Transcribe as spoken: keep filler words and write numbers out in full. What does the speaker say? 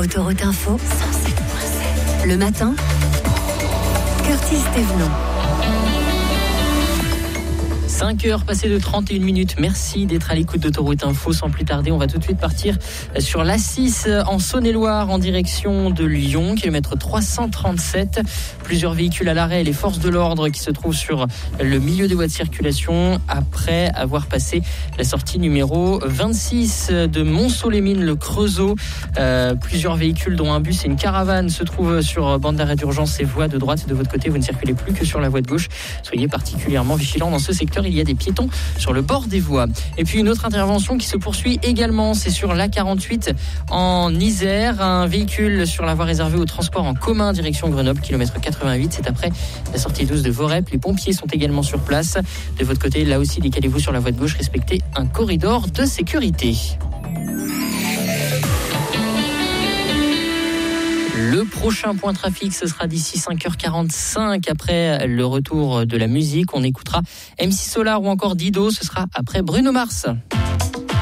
Autoroute Info, cent sept virgule sept. Le matin, Curtis Thévenon. cinq heures passées de trente et une minutes. Merci d'être à l'écoute d'Autoroute Info. Sans plus tarder, on va tout de suite partir sur l'A six en Saône-et-Loire en direction de Lyon, kilomètre trois cent trente-sept. Plusieurs véhicules à l'arrêt et les forces de l'ordre qui se trouvent sur le milieu des voies de circulation après avoir passé la sortie numéro vingt-six de Montceau-les-Mines, le Creusot. Euh, plusieurs véhicules dont un bus et une caravane se trouvent sur bande d'arrêt d'urgence et voie de droite. De votre côté, vous ne circulez plus que sur la voie de gauche. Soyez particulièrement vigilants dans ce secteur. Il y a des piétons sur le bord des voies. Et puis une autre intervention qui se poursuit également, c'est sur l'A quarante-huit en Isère. Un véhicule sur la voie réservée au transport en commun direction Grenoble, kilomètre quatre-vingt-huit. C'est après la sortie douze de Vorep. Les pompiers sont également sur place. De votre côté, là aussi, décalez-vous sur la voie de gauche. Respectez un corridor de sécurité. Le prochain point trafic, ce sera d'ici cinq heures quarante-cinq. Après le retour de la musique, on écoutera M C Solar ou encore Dido. Ce sera après Bruno Mars.